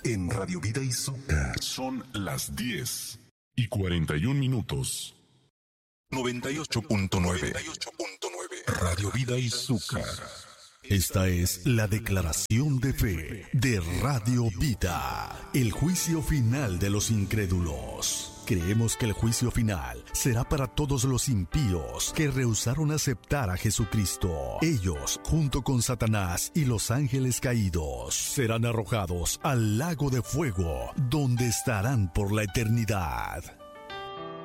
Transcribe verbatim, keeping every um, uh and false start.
en Radio Vida y Azúcar. Son las diez y cuarenta y un minutos. noventa y ocho punto nueve. Radio Vida y Azúcar. Esta es la declaración de fe de Radio Vida, el juicio final de los incrédulos. Creemos que el juicio final será para todos los impíos que rehusaron aceptar a Jesucristo. Ellos, junto con Satanás y los ángeles caídos, serán arrojados al lago de fuego, donde estarán por la eternidad.